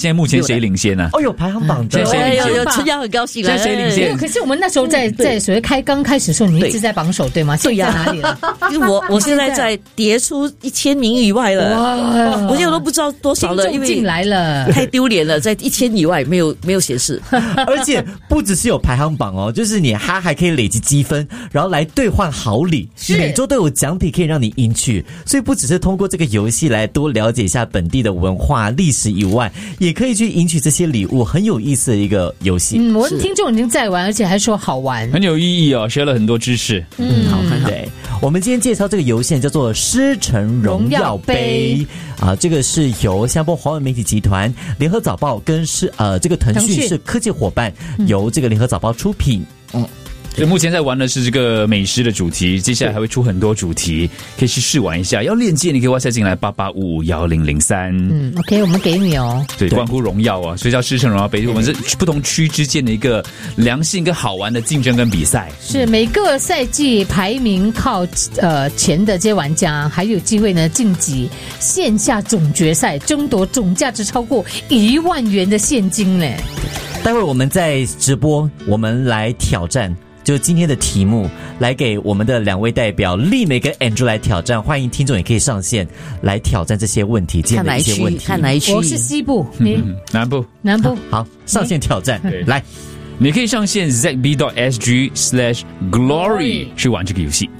现在目前谁领先呢？ 哦，有排行榜的， 有春阳很高兴现在谁领先？ 可是我们那时候在所谓刚开始的时候，你一直在榜首对吗？ 对呀， 哪里了？ 我现在在跌出1000名以外了。哇！我现在都不知道多少了，因为进来了， 太丢脸了，在1000以外没有显示。 而且不只是有排行榜哦，就是你还可以累积积分，然后来兑换好礼，每周都有奖品可以让你赢取。所以不只是通过这个游戏来多了解一下本地的文化历史以外，也可以去赢取这些礼物，很有意思的一个游戏。 我的听众已经在玩，而且还说好玩， 很有意义哦，学了很多知识。 好看。 对，我们今天介绍这个游戏叫做狮城荣耀杯啊，这个是由香波华文媒体集团、联合早报跟这个腾讯是科技伙伴，由这个联合早报出品。 所以目前在玩的是这个美食的主题，接下来还会出很多主题，可以去试玩一下。要链接你可以 WhatsApp 进来88551003。 OK， 我们给你哦。 对，关乎荣耀啊，所以叫狮城荣耀杯。我们是不同区之间的一个良性跟好玩的竞争跟比赛。 是每个赛季排名靠前的这些玩家，还有机会呢晋级线下总决赛，争夺总价值超过1万元的现金嘞。 待会儿我们在直播，我们来挑战。就今天的题目，来给我们的2位代表丽美跟 Andrew 来挑战，欢迎听众也可以上线来挑战这些问题，今天的一些问题。 看哪一区？ 我是西部， 南部。 好，上线挑战，来， 你可以上线 zb.sg/glory 去玩这个游戏。